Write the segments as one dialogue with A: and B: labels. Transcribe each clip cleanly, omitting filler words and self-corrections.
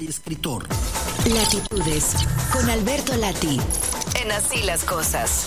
A: y escritor.
B: Latitudes con Alberto Lati. En Así las Cosas.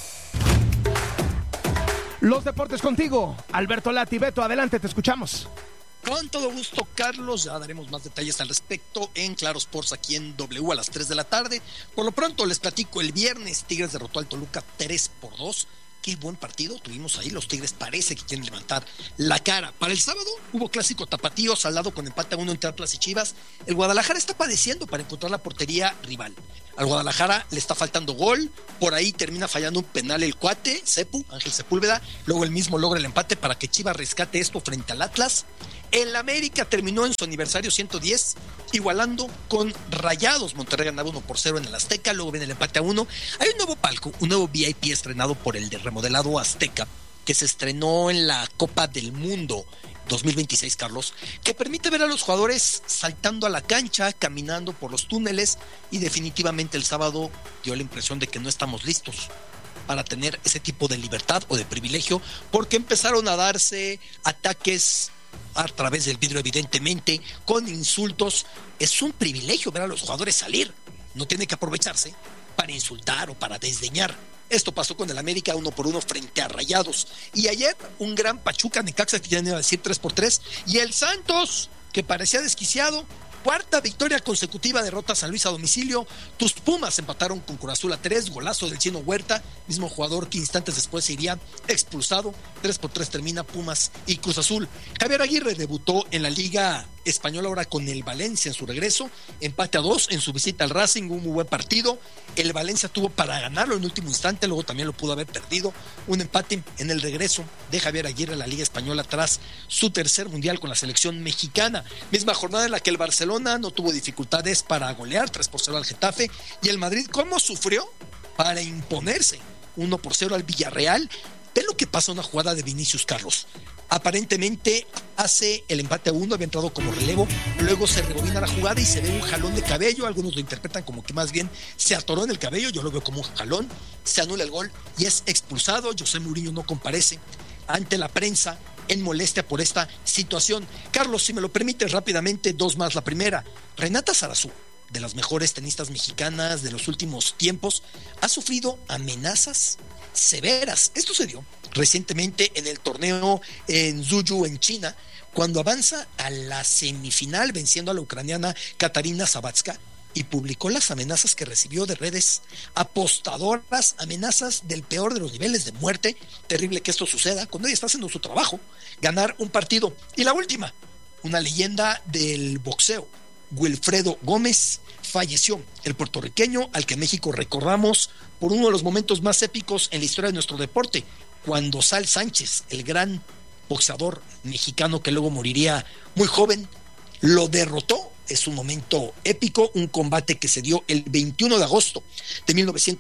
C: Los deportes contigo, Alberto Lati. Beto, adelante, te escuchamos.
D: Con todo gusto, Carlos, ya daremos más detalles al respecto en Claro Sports aquí en W a las 3 de la tarde. Por lo pronto les platico, el viernes Tigres derrotó al Toluca 3-2. Qué buen partido tuvimos ahí, los Tigres parece que quieren levantar la cara. Para el sábado hubo clásico tapatío saldado con empate a 1 entre Atlas y Chivas. El Guadalajara está padeciendo para encontrar la portería rival. Al Guadalajara le está faltando gol, por ahí termina fallando un penal el cuate, Ángel Sepúlveda, luego él mismo logra el empate para que Chivas rescate esto frente al Atlas. El América terminó en su aniversario 110, igualando con Rayados. Monterrey ganaba 1-0 en el Azteca, luego viene el empate a 1. Hay un nuevo palco, un nuevo VIP estrenado por el de remodelado Azteca, que se estrenó en la Copa del Mundo 2026, Carlos, que permite ver a los jugadores saltando a la cancha, caminando por los túneles, y definitivamente el sábado dio la impresión de que no estamos listos para tener ese tipo de libertad o de privilegio, porque empezaron a darse ataques a través del vidrio, evidentemente, con insultos. Es un privilegio ver a los jugadores salir, no tiene que aprovecharse para insultar o para desdeñar. Esto pasó con el América 1-1 frente a Rayados. Y ayer un gran Pachuca, Necaxa, que ya iba a decir 3-3. Y el Santos, que parecía desquiciado, cuarta victoria consecutiva, derrota a San Luis a domicilio. Tus Pumas empataron con Cruz Azul a 3, golazo del Chino Huerta, mismo jugador que instantes después se iría expulsado. 3-3 termina Pumas y Cruz Azul. Javier Aguirre debutó en la Liga Española ahora con el Valencia en su regreso, empate a 2 en su visita al Racing, un muy buen partido. El Valencia tuvo para ganarlo en último instante, luego también lo pudo haber perdido. Un empate en el regreso de Javier Aguirre a la Liga Española tras su tercer mundial con la selección mexicana. Misma jornada en la que el Barcelona no tuvo dificultades para golear 3-0 al Getafe, y el Madrid cómo sufrió para imponerse 1-0 al Villarreal. Ve lo que pasa, una jugada de Vinicius, Carlos. Aparentemente hace el empate a 1, había entrado como relevo, luego se rebobina la jugada y se ve un jalón de cabello. Algunos lo interpretan como que más bien se atoró en el cabello, yo lo veo como un jalón. Se anula el gol y es expulsado. José Mourinho no comparece ante la prensa en molestia por esta situación. Carlos, si me lo permites rápidamente, dos más. La primera, Renata Zarazú, de las mejores tenistas mexicanas de los últimos tiempos, ha sufrido amenazas severas. Esto se dio recientemente en el torneo en Zhujiang, en China, cuando avanza a la semifinal venciendo a la ucraniana Katarina Sabatska, y publicó las amenazas que recibió de redes apostadoras, amenazas del peor de los niveles de muerte. Terrible que esto suceda cuando ella está haciendo su trabajo, ganar un partido. Y la última, una leyenda del boxeo, Wilfredo Gómez, falleció. El puertorriqueño al que México recordamos por uno de los momentos más épicos en la historia de nuestro deporte, cuando Sal Sánchez, el gran boxeador mexicano que luego moriría muy joven, lo derrotó. Es un momento épico, un combate que se dio el 21 de agosto de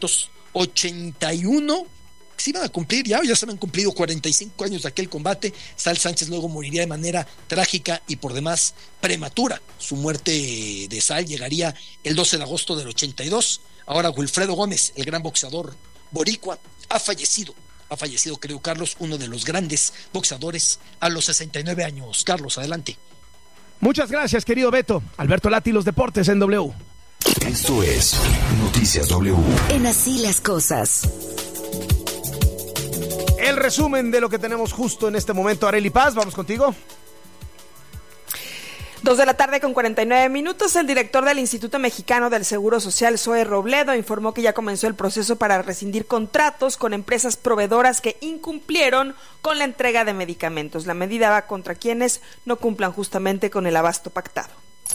D: 1981. Se iban a cumplir, ya se habían cumplido 45 años de aquel combate. Sal Sánchez luego moriría de manera trágica y por demás prematura. Su muerte de Sal llegaría el 12 de agosto del 82. Ahora Wilfredo Gómez, el gran boxeador boricua, ha fallecido, querido Carlos, uno de los grandes boxeadores a los 69 años. Carlos, adelante.
C: Muchas gracias, querido Beto. Alberto Lati, los deportes en W.
E: Esto es Noticias W.
B: En Así las Cosas.
C: El resumen de lo que tenemos justo en este momento. Arely Paz, vamos contigo.
F: 2:49 p.m. El director del Instituto Mexicano del Seguro Social, Zoe Robledo, informó que ya comenzó el proceso para rescindir contratos con empresas proveedoras que incumplieron con la entrega de medicamentos. La medida va contra quienes no cumplan justamente con el abasto pactado.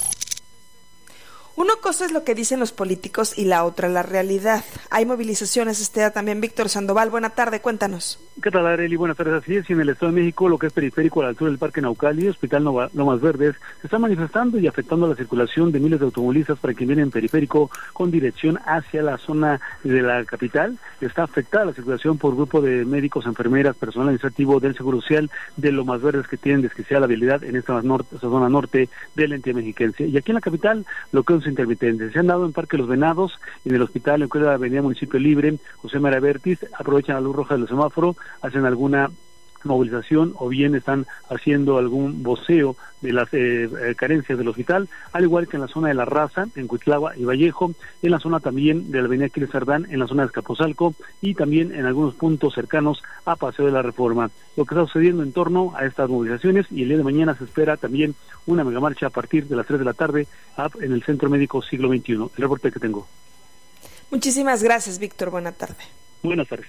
F: Una cosa es lo que dicen los políticos y la otra la realidad. Hay movilizaciones, también Víctor Sandoval. Buena tarde, cuéntanos.
G: ¿Qué tal, Arely? Buenas tardes. Así es, y en el Estado de México, lo que es periférico a la altura del Parque Naucali, Hospital Lomas Verdes, se está manifestando y afectando la circulación de miles de automovilistas para quien viene en periférico con dirección hacia la zona de la capital. Está afectada la circulación por grupo de médicos, enfermeras, personal administrativo del Seguro Social de Lomas Verdes que tienen desquiciada la vialidad en esta zona norte de la entidad mexiquense. Y aquí en la capital, lo que es intermitentes. Se han dado en Parque Los Venados, en el hospital, en la avenida Municipio Libre, José María Vértiz, aprovechan la luz roja del semáforo, hacen alguna movilización o bien están haciendo algún voceo de las carencias del hospital, al igual que en la zona de La Raza, en Cuitlagua y Vallejo, en la zona también de la avenida Aquiles Cerdán, en la zona de Azcapotzalco y también en algunos puntos cercanos a Paseo de la Reforma. Lo que está sucediendo en torno a estas movilizaciones, y el día de mañana se espera también una megamarcha a partir de las 3 de la tarde en el Centro Médico Siglo XXI. El reporte que tengo.
F: Muchísimas gracias, Víctor. Buena tarde.
G: Buenas tardes.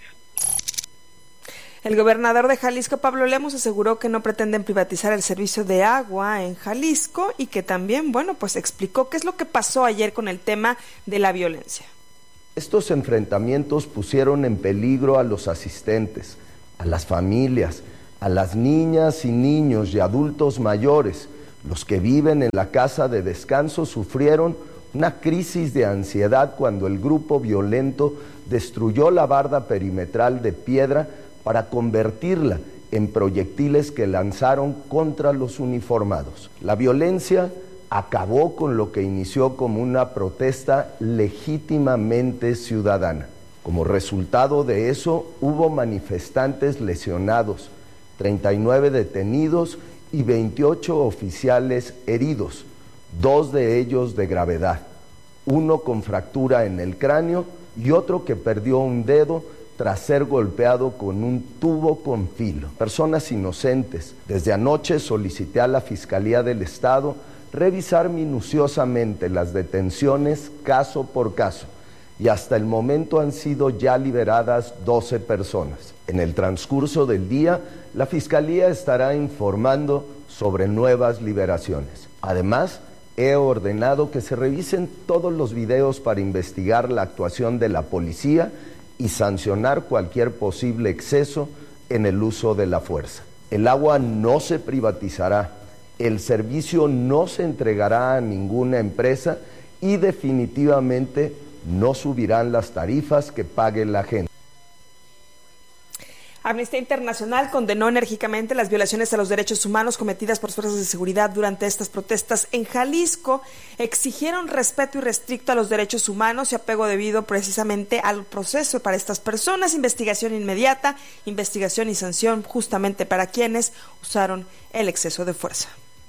F: El gobernador de Jalisco, Pablo Lemus, aseguró que no pretenden privatizar el servicio de agua en Jalisco y que también, pues explicó qué es lo que pasó ayer con el tema de la violencia.
A: Estos enfrentamientos pusieron en peligro a los asistentes, a las familias, a las niñas y niños y adultos mayores. Los que viven en la casa de descanso sufrieron una crisis de ansiedad cuando el grupo violento destruyó la barda perimetral de piedra para convertirla en proyectiles que lanzaron contra los uniformados. La violencia acabó con lo que inició como una protesta legítimamente ciudadana. Como resultado de eso, hubo manifestantes lesionados, 39 detenidos y 28 oficiales heridos, 2 de ellos de gravedad, uno con fractura en el cráneo y otro que perdió un dedo tras ser golpeado con un tubo con filo. Personas inocentes. Desde anoche solicité a la Fiscalía del Estado revisar minuciosamente las detenciones caso por caso y hasta el momento han sido ya liberadas 12 personas. En el transcurso del día, la Fiscalía estará informando sobre nuevas liberaciones. Además, he ordenado que se revisen todos los videos para investigar la actuación de la policía y sancionar cualquier posible exceso en el uso de la fuerza. El agua no se privatizará, el servicio no se entregará a ninguna empresa y definitivamente no subirán las tarifas que pague la gente.
F: Amnistía Internacional condenó enérgicamente las violaciones a los derechos humanos cometidas por fuerzas de seguridad durante estas protestas en Jalisco. Exigieron respeto irrestricto a los derechos humanos y apego debido precisamente al proceso para estas personas, investigación inmediata, investigación y sanción justamente para quienes usaron el exceso de fuerza.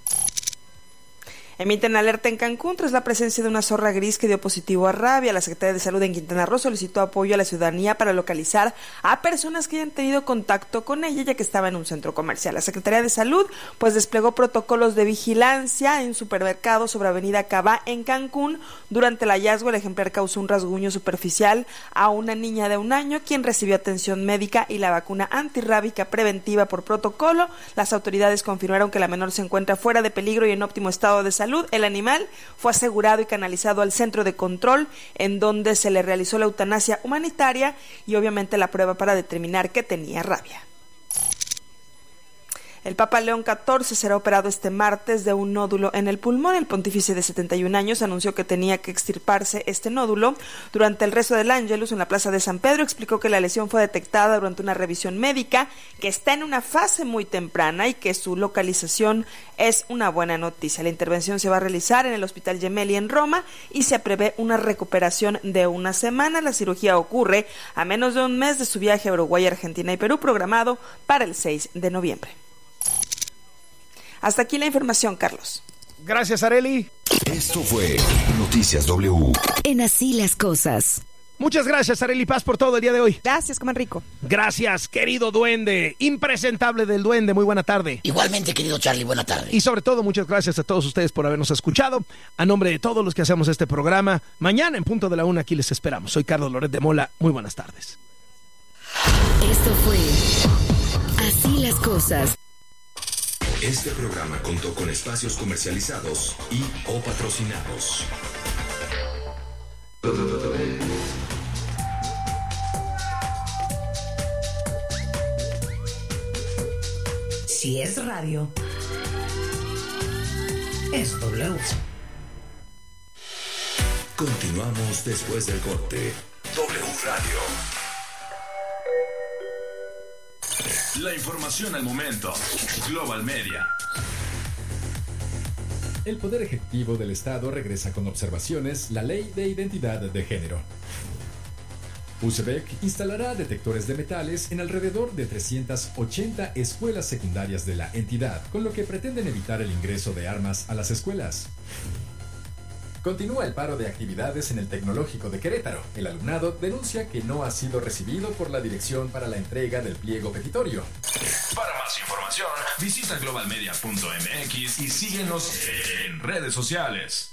F: Emiten alerta en Cancún tras la presencia de una zorra gris que dio positivo a rabia. La Secretaría de Salud en Quintana Roo solicitó apoyo a la ciudadanía para localizar a personas que hayan tenido contacto con ella, ya que estaba en un centro comercial. La Secretaría de Salud desplegó protocolos de vigilancia en supermercados sobre Avenida Cabá en Cancún. Durante el hallazgo, el ejemplar causó un rasguño superficial a una niña de 1 año, quien recibió atención médica y la vacuna antirrábica preventiva por protocolo. Las autoridades confirmaron que la menor se encuentra fuera de peligro y en óptimo estado de salud. El animal fue asegurado y canalizado al centro de control, en donde se le realizó la eutanasia humanitaria y obviamente la prueba para determinar que tenía rabia. El Papa León XIV será operado este martes de un nódulo en el pulmón. El pontífice de 71 años anunció que tenía que extirparse este nódulo. Durante el rezo del Ángelus en la Plaza de San Pedro, explicó que la lesión fue detectada durante una revisión médica, que está en una fase muy temprana y que su localización es una buena noticia. La intervención se va a realizar en el Hospital Gemelli en Roma y se prevé una recuperación de 1 semana. La cirugía ocurre a menos de un mes de su viaje a Uruguay, Argentina y Perú, programado para el 6 de noviembre. Hasta aquí la información, Carlos.
C: Gracias, Arely.
E: Esto fue Noticias W.
B: En Así las Cosas.
C: Muchas gracias, Arely Paz, por todo el día de hoy.
F: Gracias, coman rico.
C: Gracias, querido duende, impresentable del duende, muy buena tarde.
H: Igualmente, querido Charlie, buena tarde.
C: Y sobre todo, muchas gracias a todos ustedes por habernos escuchado. A nombre de todos los que hacemos este programa, mañana en punto de la 1 aquí les esperamos. Soy Carlos Loret de Mola, muy buenas tardes.
B: Esto fue Así las Cosas.
E: Este programa contó con espacios comercializados y o patrocinados.
B: Si es radio, es W.
E: Continuamos después del corte. W Radio. La información al momento. Global Media.
I: El Poder Ejecutivo del Estado regresa con observaciones la Ley de Identidad de Género. UCEBEC instalará detectores de metales en alrededor de 380 escuelas secundarias de la entidad, con lo que pretenden evitar el ingreso de armas a las escuelas. Continúa el paro de actividades en el Tecnológico de Querétaro. El alumnado denuncia que no ha sido recibido por la dirección para la entrega del pliego petitorio.
E: Para más información, visita globalmedia.mx y síguenos en redes sociales.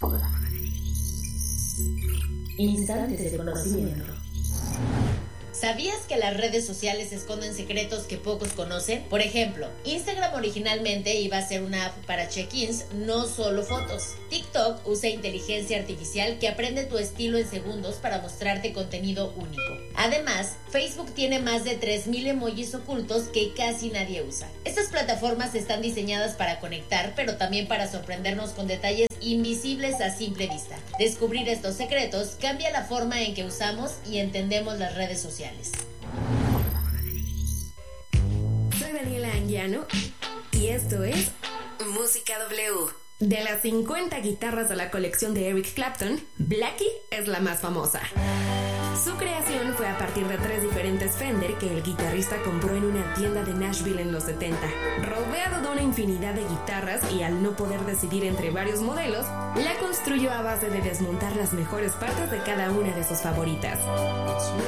J: Instantes de conocimiento.
K: ¿Sabías que las redes sociales esconden secretos que pocos conocen? Por ejemplo, Instagram originalmente iba a ser una app para check-ins, no solo fotos. TikTok usa inteligencia artificial que aprende tu estilo en segundos para mostrarte contenido único. Además, Facebook tiene más de 3,000 emojis ocultos que casi nadie usa. Estas plataformas están diseñadas para conectar, pero también para sorprendernos con detalles invisibles a simple vista. Descubrir estos secretos cambia la forma en que usamos y entendemos las redes sociales.
J: Soy Daniela Anguiano y esto es
B: Música W.
J: De las 50 guitarras de la colección de Eric Clapton, Blackie es la más famosa. Su creación fue a partir de 3 diferentes Fender que el guitarrista compró en una tienda de Nashville en los 70. Rodeado de una infinidad de guitarras y al no poder decidir entre varios modelos, la construyó a base de desmontar las mejores partes de cada una de sus favoritas.